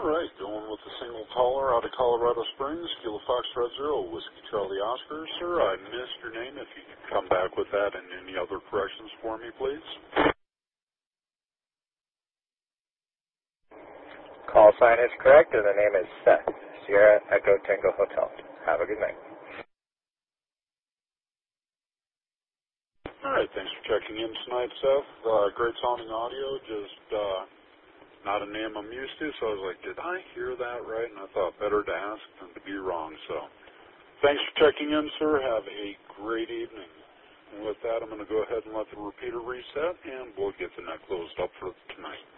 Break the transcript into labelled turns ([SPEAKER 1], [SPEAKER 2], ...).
[SPEAKER 1] right, going with the single caller out of Colorado Springs, Kilo Foxtrot Zero, Whiskey Charlie Oscar. Sir, I missed your name. If you could come back with that and any other corrections for me, please.
[SPEAKER 2] Call sign is correct, and the name is Seth, Sierra Echo Tango Hotel. Have a good night.
[SPEAKER 1] All right, thanks for checking in tonight, Seth. Great sounding audio, just not a name I'm used to, so I was like, did I hear that right? And I thought better to ask than to be wrong. So thanks for checking in, sir. Have a great evening. And with that, I'm going to go ahead and let the repeater reset, and we'll get the net closed up for tonight.